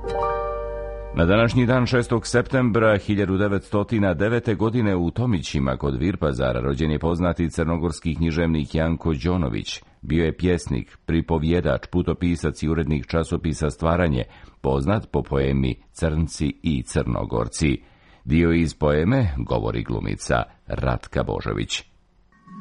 Na današnji dan 6. septembra 1909. godine u Tomićima kod Virpazara rođen je poznati crnogorski književnik Janko Đonović. Bio je pjesnik, pripovjedač, putopisac i urednik časopisa Stvaranje, poznat po poemi Crnci i Crnogorci. Dio iz poeme govori glumica Ratka Božović.